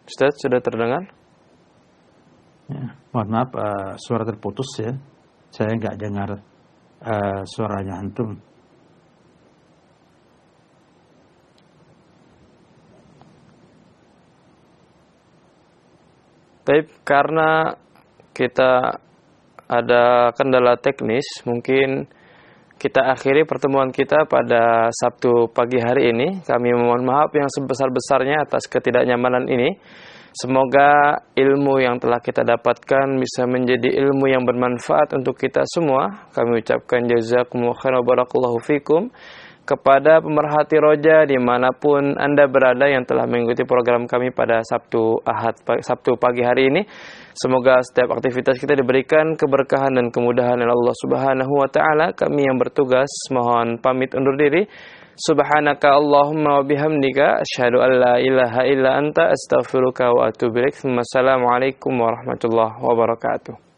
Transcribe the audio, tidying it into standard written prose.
Ustaz, sudah terdengar? Ya, mohon maaf, suara terputus ya. Saya nggak dengar suaranya antum. Baik, karena kita ada kendala teknis, mungkin kita akhiri pertemuan kita pada Sabtu pagi hari ini. Kami mohon maaf yang sebesar-besarnya atas ketidaknyamanan ini. Semoga ilmu yang telah kita dapatkan bisa menjadi ilmu yang bermanfaat untuk kita semua. Kami ucapkan jazakumullahu khairan wa barakallahu fikum kepada pemerhati roja dimanapun Anda berada yang telah mengikuti program kami pada Sabtu pagi hari ini. Semoga setiap aktivitas kita diberikan keberkahan dan kemudahan oleh Allah Subhanahu wa taala. Kami yang bertugas mohon pamit undur diri. Subhanaka Allahumma wa bihamdika asyhadu an la ilaha illa anta astaghfiruka wa atubu ilaik. Wassalamualaikum warahmatullahi wabarakatuh.